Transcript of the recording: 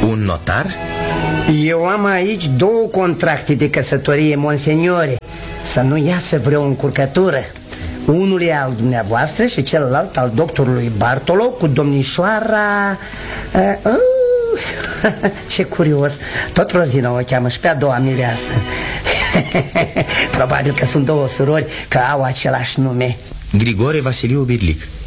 Un notar? Eu am aici 2 contracte de căsătorie, monseniore. Să nu iasă vreo încurcătură. Unul e al dumneavoastră și celălalt al doctorului Bartolo cu domnișoara... ce curios. Tot Rozina o cheamă și pe a doua mireasă. Probabil că sunt 2 surori, că au același nume. Grigore Vasiliu Birlic.